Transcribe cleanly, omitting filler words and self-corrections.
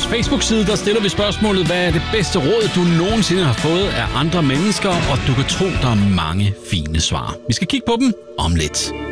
Facebook-side, der stiller vi spørgsmålet, hvad er det bedste råd, du nogensinde har fået af andre mennesker, og du kan tro, der er mange fine svar. Vi skal kigge på dem om lidt.